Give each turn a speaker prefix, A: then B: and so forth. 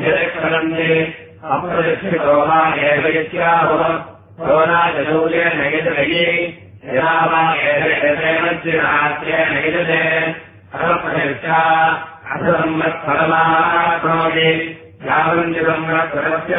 A: अभ्यक्षरन्ति अप्रदक्षितो वा एव यस्याहुः कोनाशौर्येण यजलये यदा वा एतेन यजते अप्रदक्षा असम्मत्फलमाप्नोति यावञ्जितम्